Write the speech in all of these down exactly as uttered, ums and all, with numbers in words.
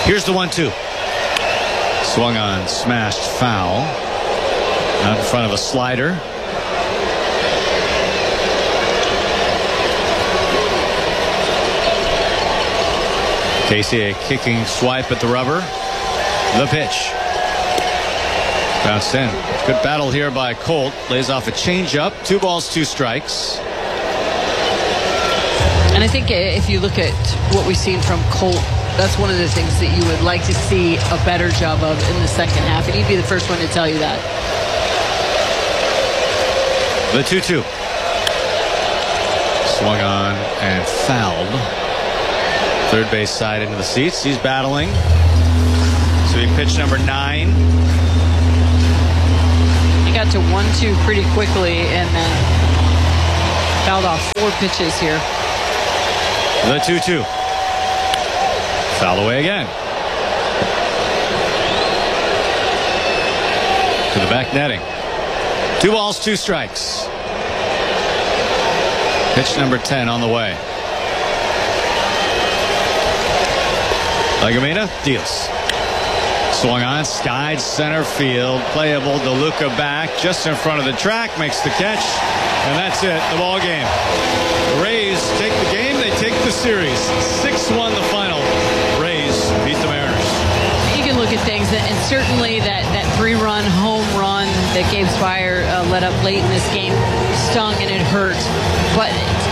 Here's the one two. Swung on, smashed foul. Out in front of a slider. Casey, a kicking swipe at the rubber. The pitch. Bounced in. Good battle here by Colt. Lays off a changeup. Two balls, two strikes. And I think if you look at what we've seen from Colt, that's one of the things that you would like to see a better job of in the second half. And he'd be the first one to tell you that. The two two. Swung on and fouled. Third base side into the seats. He's battling. So he pitched number nine. He got to one two pretty quickly and then fouled off four pitches here. The two two. Foul away again. To the back netting. Two balls, two strikes. Pitch number ten on the way. Legumina deals. Swung on, skied center field. Playable. DeLuca back just in front of the track. Makes the catch. And that's it. The ball game. The Rays take the game. They take the series. six one the final. Rays beat the Mariners. You can look at things, and certainly that, that three-run home run that Gabe Speier uh, let up late in this game stung and it hurt. But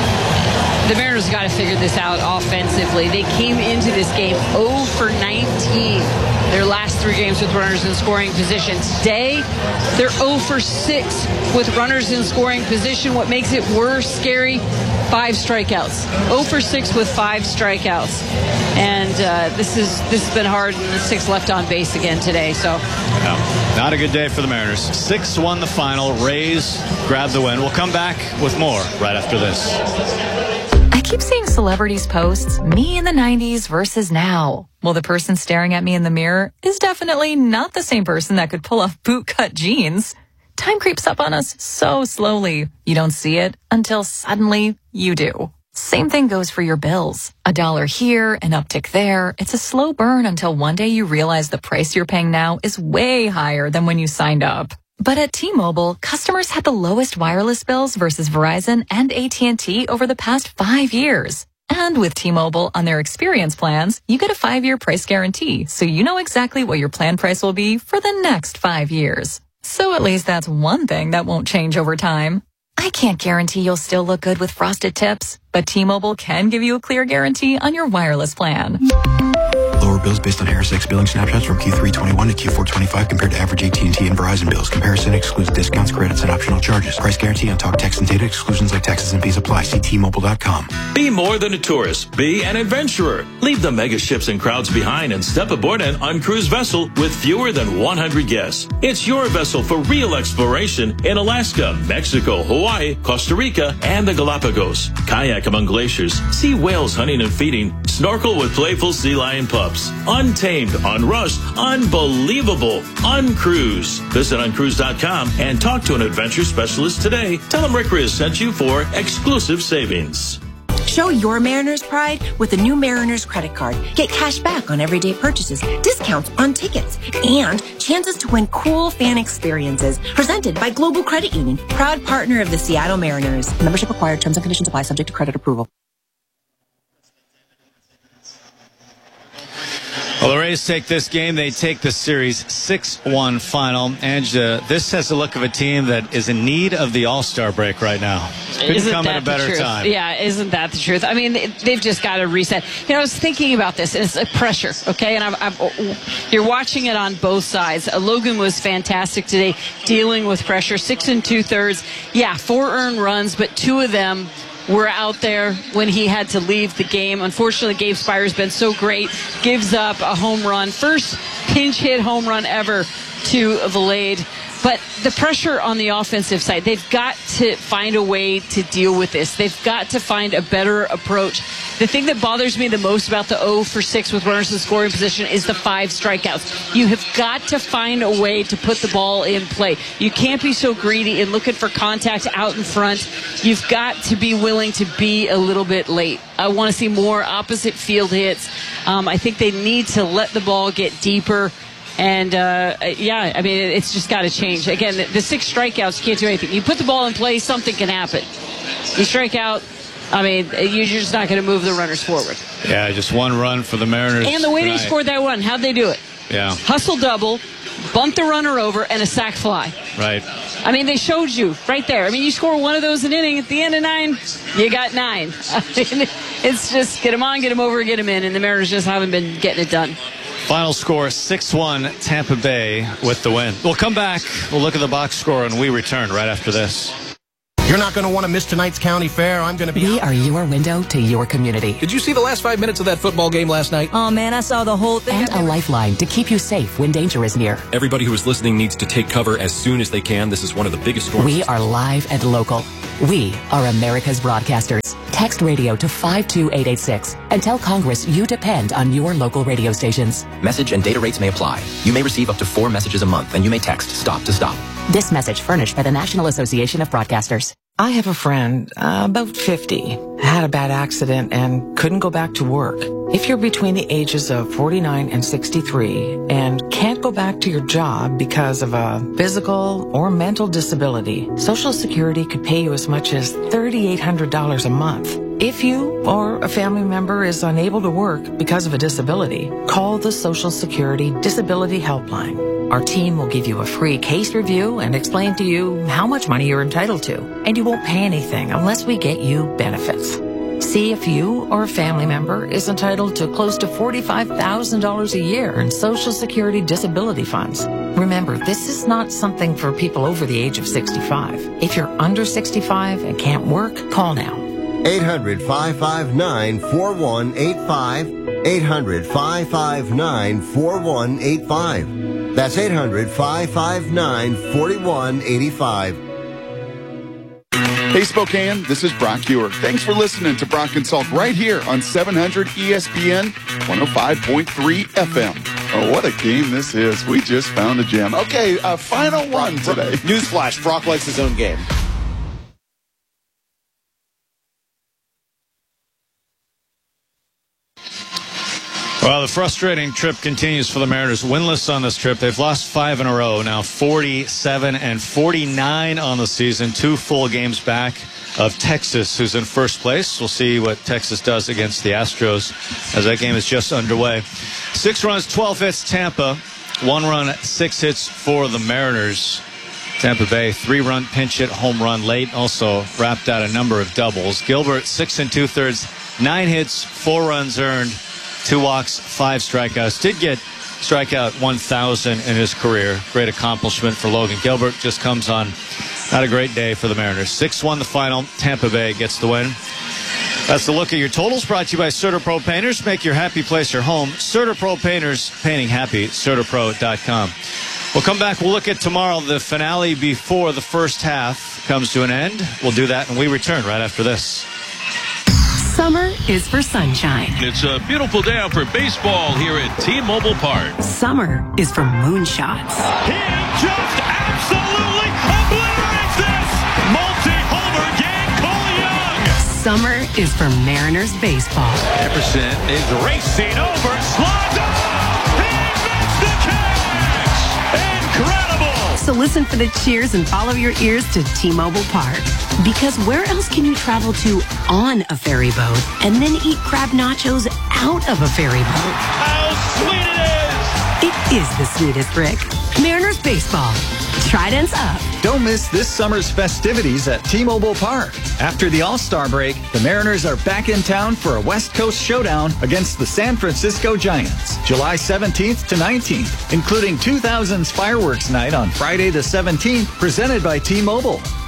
the Mariners got to figure this out offensively. They came into this game oh for nineteen. Their last three games with runners in scoring position. Today, they're oh for six with runners in scoring position. What makes it worse, Scary? Five strikeouts. oh for six with five strikeouts. And uh, this is this has been hard, and the six left on base again today. So, no, not a good day for the Mariners. six one the final. Rays grab the win. We'll come back with more right after this. I keep seeing celebrities posts, me in the nineties versus now. Well, the person staring at me in the mirror is definitely not the same person that could pull off bootcut jeans. Time creeps up on us so slowly. You don't see it until suddenly you do. Same thing goes for your bills. A dollar here, an uptick there. It's a slow burn until one day you realize the price you're paying now is way higher than when you signed up. But at T-Mobile, customers had the lowest wireless bills versus Verizon and A T and T over the past five years. And with T-Mobile on their experience plans, you get a five-year price guarantee, so you know exactly what your plan price will be for the next five years. So at least that's one thing that won't change over time. I can't guarantee you'll still look good with frosted tips, but T-Mobile can give you a clear guarantee on your wireless plan. Lower bills based on Harris X billing snapshots from Q three twenty-one to Q four twenty-five compared to average A T and T and Verizon bills. Comparison excludes discounts, credits, and optional charges. Price guarantee on talk, text, and data. Exclusions like taxes and fees apply. See T Mobile dot com. Be more than a tourist. Be an adventurer. Leave the mega ships and crowds behind and step aboard an uncruised vessel with fewer than one hundred guests. It's your vessel for real exploration in Alaska, Mexico, Hawaii, Costa Rica, and the Galapagos. Kayak among glaciers. See whales hunting and feeding. Snorkel with playful sea lion pups. Untamed, unrushed, unbelievable, uncruise. Visit uncruise dot com and talk to an adventure specialist today. Tell them Rick Riz sent you for exclusive savings. Show your Mariners pride with the new Mariners credit card. Get cash back on everyday purchases, discounts on tickets, and chances to win cool fan experiences. Presented by Global Credit Union, proud partner of the Seattle Mariners. Membership required. Terms and conditions apply. Subject to credit approval. Well, the Rays take this game. They take the series six one final. And uh, this has the look of a team that is in need of the All-Star break right now. Couldn't isn't come that at a better the truth? time. Yeah, isn't that the truth? I mean, they've just got to reset. You know, I was thinking about this. It's a pressure, okay? And I'm, I'm, you're watching it on both sides. Uh, Logan was fantastic today dealing with pressure. Six and two-thirds. Yeah, four earned runs, but two of them were out there when he had to leave the game. Unfortunately, Gabe Speier's been so great. Gives up a home run. First pinch hit home run ever to Valade. But the pressure on the offensive side, they've got to find a way to deal with this. They've got to find a better approach. The thing that bothers me the most about the oh for six with runners in scoring position is the five strikeouts. You have got to find a way to put the ball in play. You can't be so greedy and looking for contact out in front. You've got to be willing to be a little bit late. I want to see more opposite field hits. Um, I think they need to let the ball get deeper. And, uh, yeah, I mean, it's just got to change. Again, the, the six strikeouts, you can't do anything. You put the ball in play, something can happen. You strike out, I mean, you're just not going to move the runners forward. Yeah, just one run for the Mariners. And the way tonight. they scored that run, how'd they do it? Yeah. Hustle double, bunt the runner over, and a sac fly. Right. I mean, they showed you right there. I mean, you score one of those an inning, at the end of nine, you got nine. I mean, it's just get them on, get them over, get them in, and the Mariners just haven't been getting it done. Final score, six one, Tampa Bay with the win. We'll come back. We'll look at the box score, and we return right after this. You're not going to want to miss tonight's county fair. I'm going to be... We are your window to your community. Did you see the last five minutes of that football game last night? Oh, man, I saw the whole thing. And a lifeline to keep you safe when danger is near. Everybody who is listening needs to take cover as soon as they can. This is one of the biggest storms. We are live and local. We are America's broadcasters. Text radio to five two eight eight six and tell Congress you depend on your local radio stations. Message and data rates may apply. You may receive up to four messages a month, and you may text STOP to STOP. This message furnished by the National Association of Broadcasters. I have a friend, uh, about fifty, had a bad accident and couldn't go back to work. If you're between the ages of forty-nine and sixty-three and can't go back to your job because of a physical or mental disability, Social Security could pay you as much as three thousand eight hundred dollars a month. If you or a family member is unable to work because of a disability, call the Social Security Disability Helpline. Our team will give you a free case review and explain to you how much money you're entitled to, and you won't pay anything unless we get you benefits. See if you or a family member is entitled to close to forty-five thousand dollars a year in Social Security disability funds. Remember, this is not something for people over the age of sixty-five. If you're under sixty-five and can't work, call now. eight hundred, five five nine, four one eight five. eight hundred, five five nine, four one eight five. That's eight hundred, five five nine, four one eight five. Hey Spokane, this is Brock Ewer. Thanks for listening to Brock and Salk right here on seven hundred E S P N one oh five point three F M. Oh, what a game this is. We just found a gem. Okay, uh, final one today. Newsflash, Brock likes his own game. Well, the frustrating trip continues for the Mariners. Winless on this trip. They've lost five in a row. Now forty-seven and forty-nine on the season. Two full games back of Texas, who's in first place. We'll see what Texas does against the Astros as that game is just underway. Six runs, twelve hits, Tampa. One run, six hits for the Mariners. Tampa Bay, three-run pinch hit, home run late. Also wrapped out a number of doubles. Gilbert, six and two-thirds, nine hits, four runs earned. Two walks, five strikeouts. Did get strikeout one thousand in his career. Great accomplishment for Logan Gilbert. Just comes on not a great day for the Mariners. six one the final. Tampa Bay gets the win. That's the look at your totals, brought to you by CertaPro Painters. Make your happy place your home. CertaPro Painters, painting happy, Certapro dot com. We'll come back. We'll look at tomorrow, the finale before the first half comes to an end. We'll do that when we return right after this. Summer is for sunshine. It's a beautiful day out for baseball here at T-Mobile Park. Summer is for moonshots. He just absolutely obliterates this! Multi-homer game, Cole Young! Summer is for Mariners baseball. Epperson is racing over, slides up! He makes the catch! Incredible! So listen for the cheers and follow your ears to T-Mobile Park. Because where else can you travel to on a ferry boat and then eat crab nachos out of a ferry boat? How sweet it is! It is the sweetest, Rick. Mariners baseball. Tridents up. Don't miss this summer's festivities at T-Mobile Park. After the All-Star break, the Mariners are back in town for a West Coast showdown against the San Francisco Giants, July seventeenth to nineteenth, including two thousands Fireworks Night on Friday the seventeenth, presented by T-Mobile.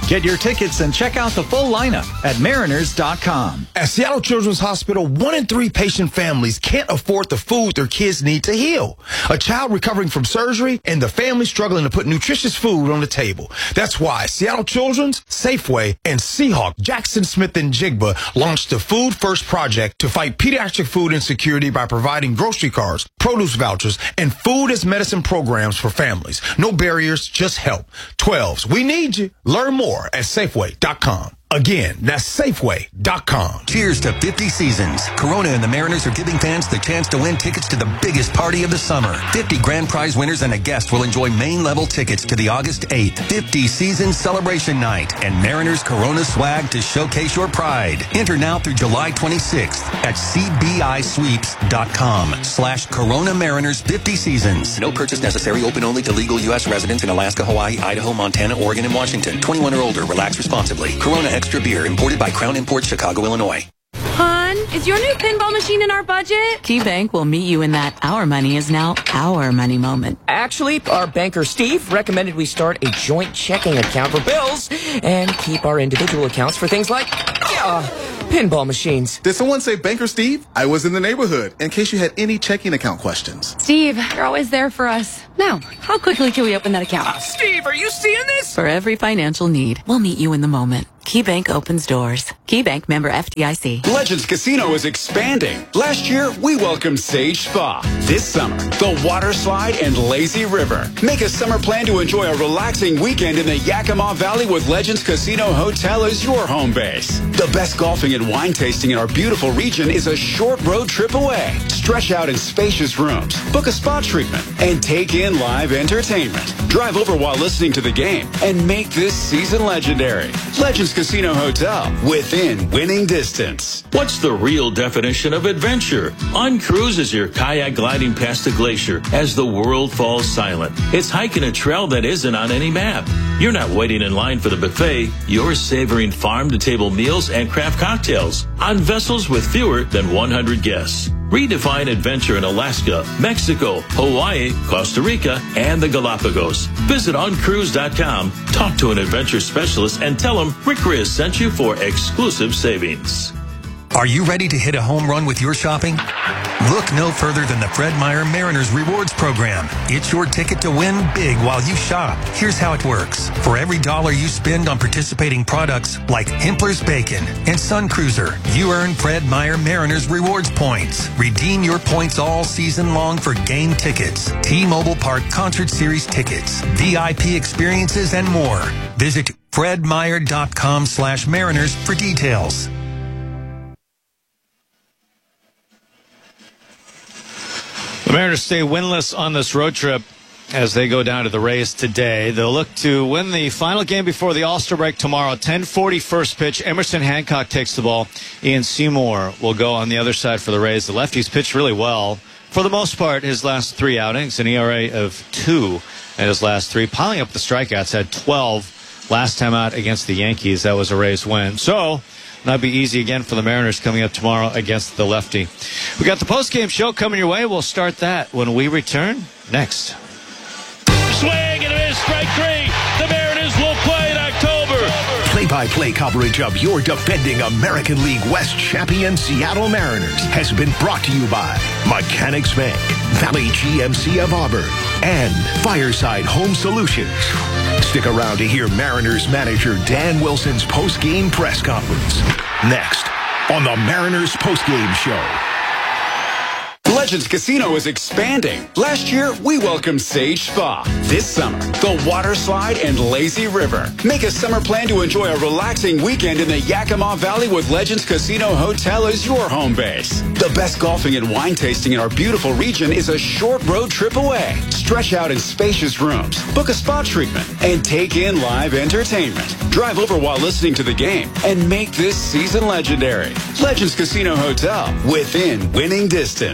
Get your tickets and check out the full lineup at mariners dot com. At Seattle Children's Hospital, one in three patient families can't afford the food their kids need to heal. A child recovering from surgery and the family struggling to put nutritious food on the table. That's why Seattle Children's, Safeway, and Seahawk, Jackson Smith and Jigba launched the Food First Project to fight pediatric food insecurity by providing grocery cards, produce vouchers, and food as medicine programs for families. No barriers, just help. twelves, we need you. Learn more at Safeway dot com. Again, that's Safeway dot com. Cheers to fifty seasons. Corona and the Mariners are giving fans the chance to win tickets to the biggest party of the summer. fifty grand prize winners and a guest will enjoy main level tickets to the August eighth fifty season celebration night and Mariners Corona swag to showcase your pride. Enter now through July twenty-sixth at C B I sweeps dot com slash Corona Mariners fifty seasons. No purchase necessary. Open only to legal U S residents in Alaska, Hawaii, Idaho, Montana, Oregon, and Washington. twenty-one or older. Relax responsibly. Corona Extra Beer, imported by Crown Imports, Chicago, Illinois. Hon, is your new pinball machine in our budget? KeyBank will meet you in that our money is now our money moment. Actually, our banker Steve recommended we start a joint checking account for bills and keep our individual accounts for things like uh, pinball machines. Did someone say Banker Steve? I was in the neighborhood in case you had any checking account questions. Steve, you're always there for us. Now, how quickly can we open that account? Uh, Steve, are you seeing this? For every financial need, we'll meet you in the moment. KeyBank opens doors. KeyBank, member F D I C. Legends Casino is expanding. Last year, we welcomed Sage Spa. This summer, the Water Slide and Lazy River. Make a summer plan to enjoy a relaxing weekend in the Yakima Valley with Legends Casino Hotel as your home base. The best golfing and wine tasting in our beautiful region is a short road trip away. Stretch out in spacious rooms, book a spa treatment, and take in live entertainment. Drive over while listening to the game and make this season legendary. Legends Casino Hotel, within winning distance. What's the real definition of adventure? Uncruise is your kayak gliding past a glacier as the world falls silent. It's hiking a trail that isn't on any map. You're not waiting in line for the buffet. You're savoring farm-to-table meals and craft cocktails on vessels with fewer than one hundred guests. Redefine adventure in Alaska, Mexico, Hawaii, Costa Rica, and the Galapagos. Visit uncruise dot com, talk to an adventure specialist, and tell them Rick Riz sent you for exclusive savings. Are you ready to hit a home run with your shopping? Look no further than the Fred Meyer Mariners Rewards Program. It's your ticket to win big while you shop. Here's how it works. For every dollar you spend on participating products like Hempler's Bacon and Sun Cruiser, you earn Fred Meyer Mariners Rewards points. Redeem your points all season long for game tickets, T-Mobile Park Concert Series tickets, V I P experiences, and more. Visit fred meyer dot com slash mariners for details. The Mariners stay winless on this road trip as they go down to the Rays today. They'll look to win the final game before the All-Star break tomorrow. ten forty first pitch. Emerson Hancock takes the ball. Ian Seymour will go on the other side for the Rays. The lefties pitched really well. For the most part, his last three outings, an E R A of two in his last three. Piling up the strikeouts, had twelve last time out against the Yankees. That was a Rays win. So that'll be easy again for the Mariners coming up tomorrow against the lefty. We got the post-game show coming your way. We'll start that when we return next. Swing and a miss, strike three. The Mariners will play in October. Play-by-play coverage of your defending American League West champion Seattle Mariners has been brought to you by Mechanics Bank, Valley G M C of Auburn, and Fireside Home Solutions. Stick around to hear Mariners manager Dan Wilson's post-game press conference. Next on the Mariners post-game show. Legends Casino is expanding. Last year, we welcomed Sage Spa. This summer, the Water Slide and Lazy River. Make a summer plan to enjoy a relaxing weekend in the Yakima Valley with Legends Casino Hotel as your home base. The best golfing and wine tasting in our beautiful region is a short road trip away. Stretch out in spacious rooms, book a spa treatment, and take in live entertainment. Drive over while listening to the game and make this season legendary. Legends Casino Hotel, within winning distance.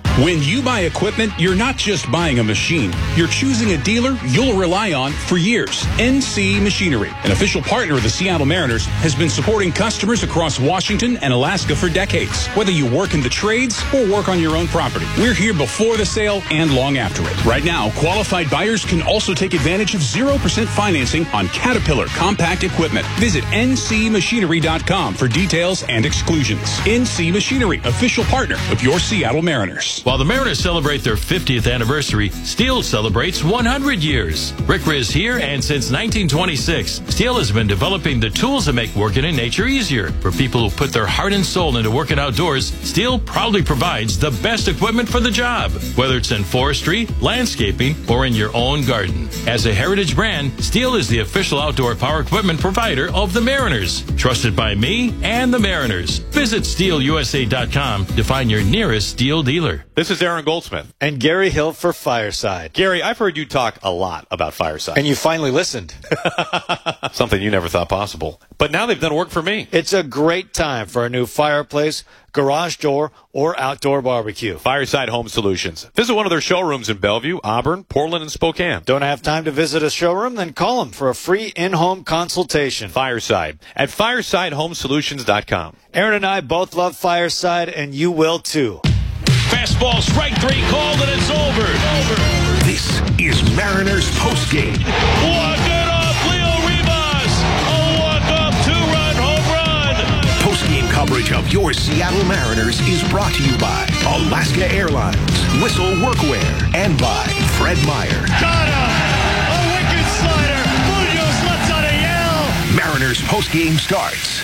When you buy equipment, you're not just buying a machine. You're choosing a dealer you'll rely on for years. N C Machinery, an official partner of the Seattle Mariners, has been supporting customers across Washington and Alaska for decades. Whether you work in the trades or work on your own property, we're here before the sale and long after it. Right now, qualified buyers can also take advantage of zero percent financing on Caterpillar compact equipment. Visit N C machinery dot com for details and exclusions. N C Machinery, official partner of your Seattle Mariners. While the Mariners celebrate their fiftieth anniversary, Steel celebrates one hundred years. Rick Riz here, and since nineteen twenty-six, Steel has been developing the tools that make working in nature easier. For people who put their heart and soul into working outdoors, Steel proudly provides the best equipment for the job, whether it's in forestry, landscaping, or in your own garden. As a heritage brand, Steel is the official outdoor power equipment provider of the Mariners. Trusted by me and the Mariners. Visit steel u s a dot com to find your nearest Steel dealer. This is Aaron Goldsmith. And Gary Hill for Fireside. Gary, I've heard you talk a lot about Fireside. And you finally listened. Something you never thought possible. But now they've done work for me. It's a great time for a new fireplace, garage door, or outdoor barbecue. Fireside Home Solutions. Visit one of their showrooms in Bellevue, Auburn, Portland, and Spokane. Don't have time to visit a showroom? Then call them for a free in-home consultation. Fireside at fireside home solutions dot com. Aaron and I both love Fireside, and you will too. Fastball, strike three, called, and it's over. over. This is Mariners postgame. Walk it off, Leo Rivas. A walk-off two-run home run. Postgame coverage of your Seattle Mariners is brought to you by Alaska Airlines, Whistle Workwear, and by Fred Meyer. Got him! A wicked slider. Munoz lets out a yell. Mariners postgame starts